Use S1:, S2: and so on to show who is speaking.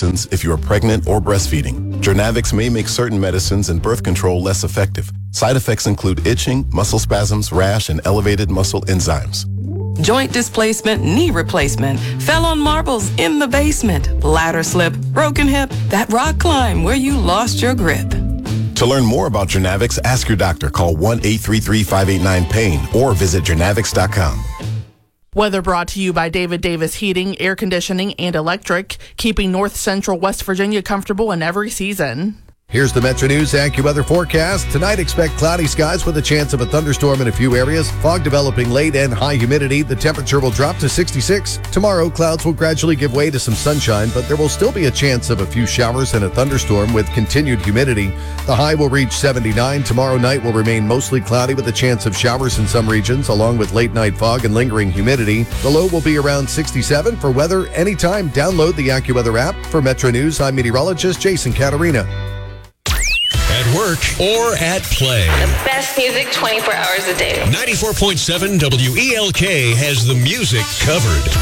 S1: medicines if you are pregnant or breastfeeding. Jernavix may make certain medicines and birth control less effective. Side effects include itching, muscle spasms, rash, and elevated muscle enzymes.
S2: Joint displacement, knee replacement, fell on marbles in the basement, ladder slip, broken hip, that rock climb where you lost your grip.
S1: To learn more about Jernavix, ask your doctor. Call 1-833-589-PAIN or visit jernavix.com.
S3: Weather brought to you by David Davis Heating, Air Conditioning, and Electric, keeping North Central West Virginia comfortable in every season.
S4: Here's the Metro News AccuWeather forecast. Tonight, expect cloudy skies with a chance of a thunderstorm in a few areas. Fog developing late and high humidity. The temperature will drop to 66. Tomorrow, clouds will gradually give way to some sunshine, but there will still be a chance of a few showers and a thunderstorm with continued humidity. The high will reach 79. Tomorrow night will remain mostly cloudy with a chance of showers in some regions, along with late night fog and lingering humidity. The low will be around 67. For weather anytime, download the AccuWeather app. For Metro News, I'm meteorologist Jason Caterina.
S5: At work or at play.
S6: The best music 24 hours a day.
S5: 94.7 WELK has the music covered.